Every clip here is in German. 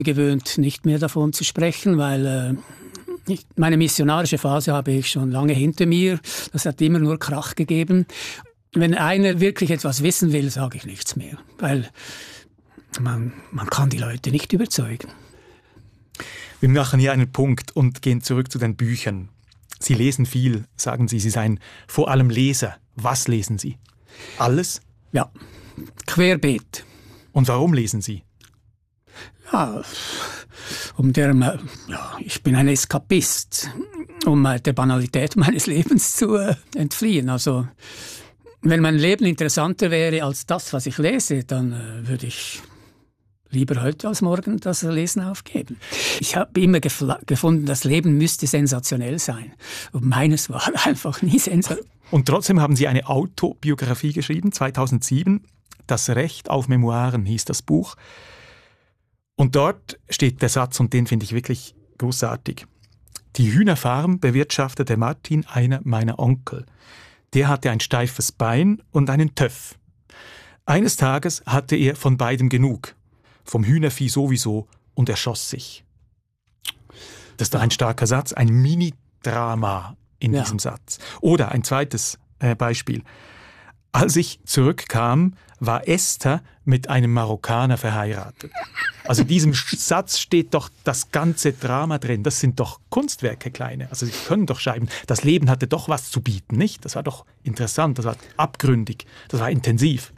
gewöhnt, nicht mehr davon zu sprechen, weil meine missionarische Phase habe ich schon lange hinter mir. Das hat immer nur Krach gegeben. Wenn einer wirklich etwas wissen will, sage ich nichts mehr, weil man kann die Leute nicht überzeugen. Wir machen hier einen Punkt und gehen zurück zu den Büchern. Sie lesen viel, sagen Sie, Sie seien vor allem Leser. Was lesen Sie? Alles? Ja, querbeet. Und warum lesen Sie? Ja, ich bin ein Eskapist, um der Banalität meines Lebens zu entfliehen. Also, wenn mein Leben interessanter wäre als das, was ich lese, dann würde ich lieber heute als morgen das Lesen aufgeben. Ich habe immer gefunden, das Leben müsste sensationell sein. Und meines war einfach nie sensationell. Und trotzdem haben Sie eine Autobiografie geschrieben, 2007. Das Recht auf Memoiren hieß das Buch. Und dort steht der Satz, und den finde ich wirklich großartig. Die Hühnerfarm bewirtschaftete Martin, einer meiner Onkel. Der hatte ein steifes Bein und einen Töff. Eines Tages hatte er von beidem genug. Vom Hühnervieh sowieso, und er schoss sich. Das ist doch ein starker Satz, ein Mini-Drama in diesem Satz. Oder ein zweites Beispiel. Als ich zurückkam, war Esther mit einem Marokkaner verheiratet. Also in diesem Satz steht doch das ganze Drama drin. Das sind doch Kunstwerke, kleine. Also Sie können doch schreiben, das Leben hatte doch was zu bieten, nicht? Das war doch interessant, das war abgründig, das war intensiv.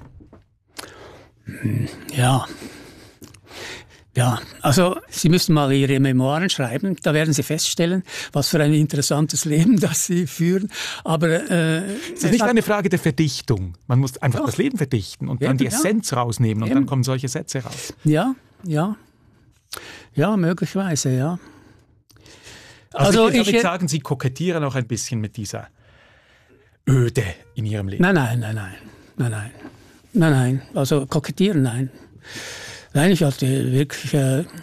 Ja, also Sie müssen mal Ihre Memoiren schreiben, da werden Sie feststellen, was für ein interessantes Leben das Sie führen. Aber es ist nicht eine Frage der Verdichtung. Man muss einfach das Leben verdichten und dann die Essenz rausnehmen und dann kommen solche Sätze raus. Ja, möglicherweise, ja. Also ich würde sagen, Sie kokettieren auch ein bisschen mit dieser Öde in Ihrem Leben. Nein. Also kokettieren, nein. Nein, ich hatte wirklich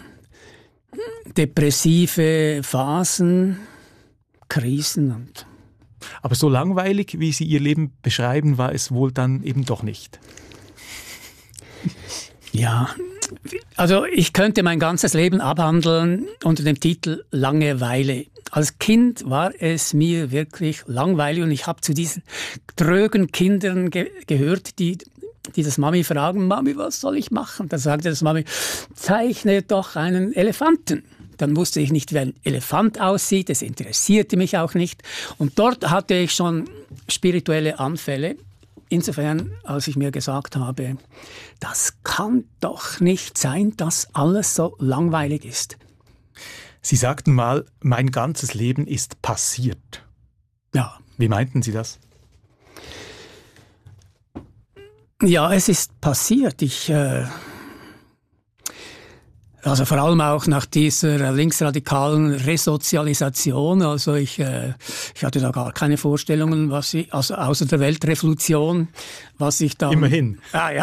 depressive Phasen, Krisen. Aber so langweilig, wie Sie Ihr Leben beschreiben, war es wohl dann eben doch nicht. Ja, also ich könnte mein ganzes Leben abhandeln unter dem Titel Langeweile. Als Kind war es mir wirklich langweilig und ich habe zu diesen trögen Kindern gehört, die das Mami fragen, Mami, was soll ich machen? Dann sagte das Mami, zeichne doch einen Elefanten. Dann wusste ich nicht, wie ein Elefant aussieht, das interessierte mich auch nicht. Und dort hatte ich schon spirituelle Anfälle. Insofern, als ich mir gesagt habe, das kann doch nicht sein, dass alles so langweilig ist. Sie sagten mal, mein ganzes Leben ist passiert. Ja. Wie meinten Sie das? Ja, es ist passiert. Also vor allem auch nach dieser linksradikalen Resozialisation. Also ich hatte da gar keine Vorstellungen, also außer der Weltrevolution, was ich da... Immerhin.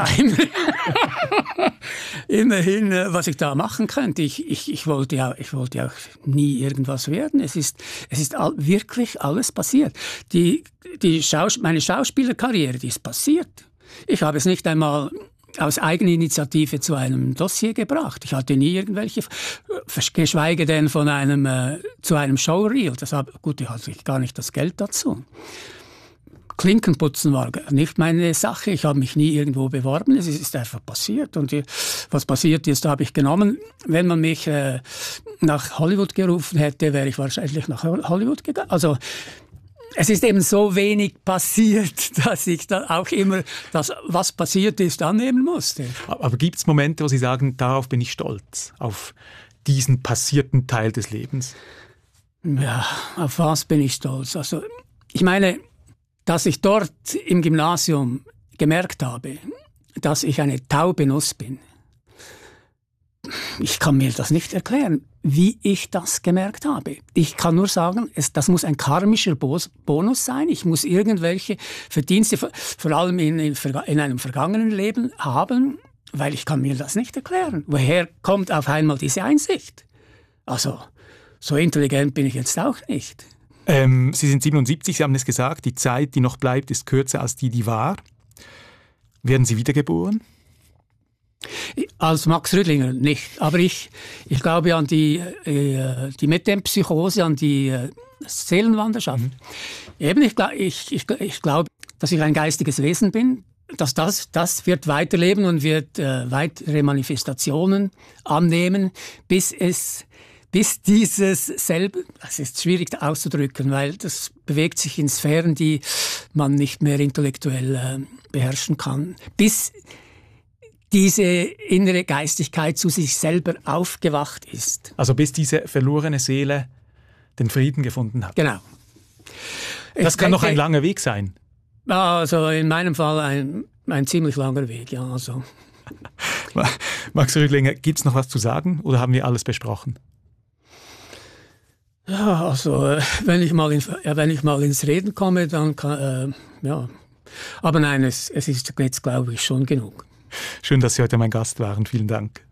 Immerhin, was ich da machen könnte. Ich wollte auch nie irgendwas werden. Es ist wirklich alles passiert. Meine Schauspielerkarriere, die ist passiert. Ich habe es nicht einmal aus Eigeninitiative zu einem Dossier gebracht. Ich hatte nie irgendwelche, geschweige denn zu einem Showreel. Ich hatte gar nicht das Geld dazu. Klinkenputzen war nicht meine Sache. Ich habe mich nie irgendwo beworben. Es ist einfach passiert. Und was passiert ist, habe ich genommen. Wenn man mich nach Hollywood gerufen hätte, wäre ich wahrscheinlich nach Hollywood gegangen. Also es ist eben so wenig passiert, dass ich dann auch immer das, was passiert ist, annehmen musste. Aber gibt es Momente, wo Sie sagen, darauf bin ich stolz, auf diesen passierten Teil des Lebens? Ja, auf was bin ich stolz? Also ich meine, dass ich dort im Gymnasium gemerkt habe, dass ich eine taube Nuss bin. Ich kann mir das nicht erklären, wie ich das gemerkt habe. Ich kann nur sagen, das muss ein karmischer Bonus sein. Ich muss irgendwelche Verdienste, vor allem in einem vergangenen Leben haben, weil ich kann mir das nicht erklären. Woher kommt auf einmal diese Einsicht? Also, so intelligent bin ich jetzt auch nicht. Sie sind 77, Sie haben es gesagt, die Zeit, die noch bleibt, ist kürzer als die war. Werden Sie wiedergeboren? Als Max Rüdlinger nicht. Aber ich glaube an die Metempsychose, an die Seelenwanderschaft. Eben, ich glaube, dass ich ein geistiges Wesen bin, dass das wird weiterleben und wird weitere Manifestationen annehmen, bis dieses selbe, das ist schwierig auszudrücken, weil das bewegt sich in Sphären, die man nicht mehr intellektuell beherrschen kann, bis diese innere Geistigkeit zu sich selber aufgewacht ist. Also bis diese verlorene Seele den Frieden gefunden hat. Genau. Das kann noch ein langer Weg sein. Also in meinem Fall ein ziemlich langer Weg, ja. Also. Max Rüdlinger, gibt es noch was zu sagen oder haben wir alles besprochen? Ja, also wenn ich mal ins Reden komme, dann kann, ja. Aber nein, es ist jetzt, glaube ich, schon genug. Schön, dass Sie heute mein Gast waren. Vielen Dank.